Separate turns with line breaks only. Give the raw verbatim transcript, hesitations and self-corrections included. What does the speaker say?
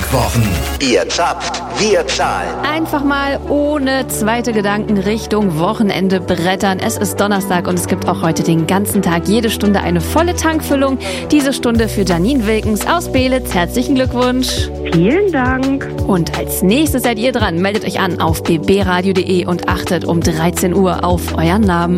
Tankwochen. Ihr zapft, wir zahlen.
Einfach mal ohne zweite Gedanken Richtung Wochenende brettern. Es ist Donnerstag und es gibt auch heute den ganzen Tag jede Stunde eine volle Tankfüllung. Diese Stunde für Janine Wilkens aus Beelitz. Herzlichen Glückwunsch.
Vielen Dank.
Und als nächstes seid ihr dran. Meldet euch an auf b b radio punkt d e und achtet um dreizehn Uhr auf euren Namen.